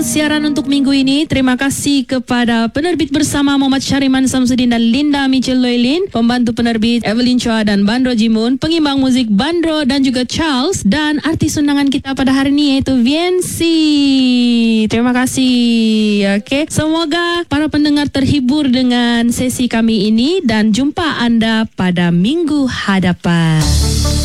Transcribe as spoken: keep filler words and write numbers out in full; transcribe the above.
Siaran untuk minggu ini, terima kasih kepada penerbit bersama Muhammad Syariman Samsudin dan Linda Mitchell Loylin, pembantu penerbit Evelyn Chua dan Bandro Jimun, pengimbang musik Bandro dan juga Charles, dan artis undangan kita pada hari ini iaitu Viensi. Terima kasih. Okey, semoga para pendengar terhibur dengan sesi kami ini dan jumpa anda pada minggu hadapan.